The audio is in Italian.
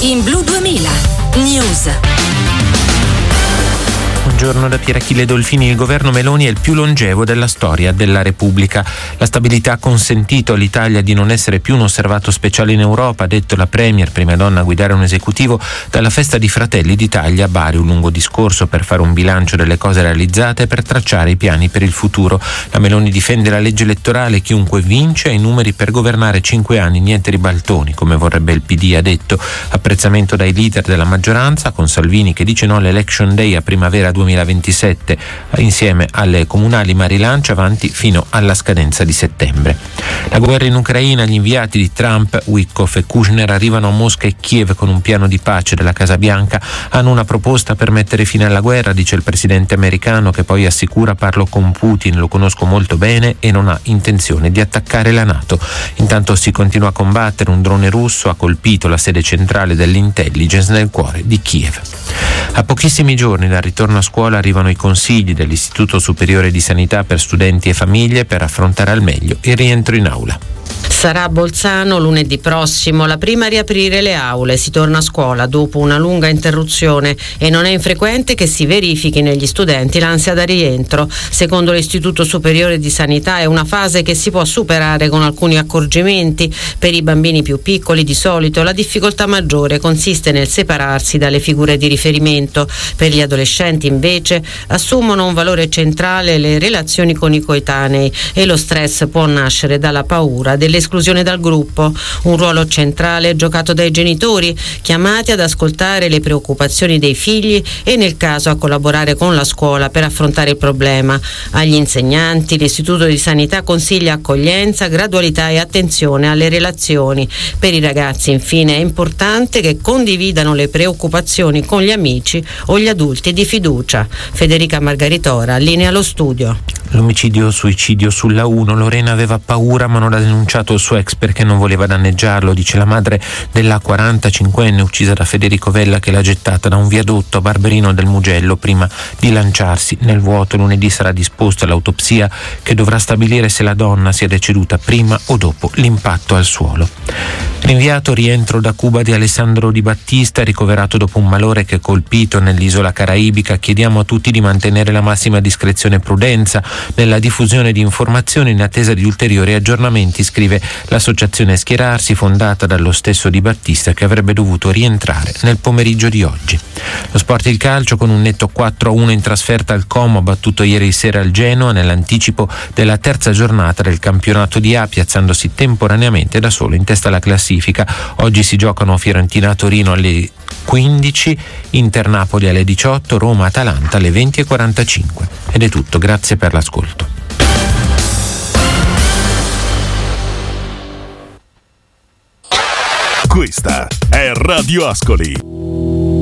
in Blu 2000 News. Buongiorno da Pier Achille Dolfini. Il governo Meloni è il più longevo della storia della Repubblica. La stabilità ha consentito all'Italia di non essere più un osservato speciale in Europa, ha detto la Premier, prima donna a guidare un esecutivo dalla festa di Fratelli d'Italia a Bari, un lungo discorso per fare un bilancio delle cose realizzate e per tracciare i piani per il futuro. La Meloni difende la legge elettorale, chiunque vince ha i numeri per governare 5 anni, niente ribaltoni, come vorrebbe il PD, ha detto. Apprezzamento dai leader della maggioranza, con Salvini che dice no all'Election Day a primavera 2027 insieme alle comunali, ma rilancia avanti fino alla scadenza di settembre. La guerra in Ucraina, gli inviati di Trump, Witkoff e Kushner arrivano a Mosca e Kiev con un piano di pace della Casa Bianca. Hanno una proposta per mettere fine alla guerra, dice il presidente americano, che poi assicura: parlo con Putin, lo conosco molto bene e non ha intenzione di attaccare la NATO. Intanto si continua a combattere. Un drone russo ha colpito la sede centrale dell'intelligence nel cuore di Kiev. A pochissimi giorni dal ritorno a scuola arrivano i consigli dell'Istituto Superiore di Sanità per studenti e famiglie per affrontare al meglio il rientro in aula. Sarà a Bolzano lunedì prossimo la prima a riaprire le aule. Si torna a scuola dopo una lunga interruzione e non è infrequente che si verifichi negli studenti l'ansia da rientro. Secondo l'Istituto Superiore di Sanità è una fase che si può superare con alcuni accorgimenti. Per i bambini più piccoli di solito la difficoltà maggiore consiste nel separarsi dalle figure di riferimento. Per gli adolescenti invece assumono un valore centrale le relazioni con i coetanei e lo stress può nascere dalla paura dell'esclusione dal gruppo. Un ruolo centrale è giocato dai genitori, chiamati ad ascoltare le preoccupazioni dei figli e nel caso a collaborare con la scuola per affrontare il problema. Agli insegnanti l'Istituto di Sanità consiglia accoglienza, gradualità e attenzione alle relazioni. Per i ragazzi infine è importante che condividano le preoccupazioni con gli amici o gli adulti di fiducia. Federica Margaritora, linea allo studio. L'omicidio-suicidio sulla 1. Lorena aveva paura ma non ha denunciato il suo ex perché non voleva danneggiarlo, dice la madre della 45enne uccisa da Federico Vella, che l'ha gettata da un viadotto a Barberino del Mugello prima di lanciarsi nel vuoto. Lunedì sarà disposta l'autopsia che dovrà stabilire se la donna sia deceduta prima o dopo l'impatto al suolo. Rinviato rientro da Cuba di Alessandro Di Battista, ricoverato dopo un malore che ha colpito nell'isola caraibica. Chiediamo a tutti di mantenere la massima discrezione e prudenza nella diffusione di informazioni in attesa di ulteriori aggiornamenti, scrive l'associazione Schierarsi, fondata dallo stesso Di Battista, che avrebbe dovuto rientrare nel pomeriggio di oggi. Lo sport, il calcio, con un netto 4-1 in trasferta al Como, ha battuto ieri sera il Genoa nell'anticipo della terza giornata del campionato di A, piazzandosi temporaneamente da solo in testa alla classifica. Oggi si giocano Fiorentina-Torino alle 15, Inter-Napoli alle 18, Roma-Atalanta alle 20:45. Ed è tutto, grazie per l'ascolto. Questa è Radio Ascoli.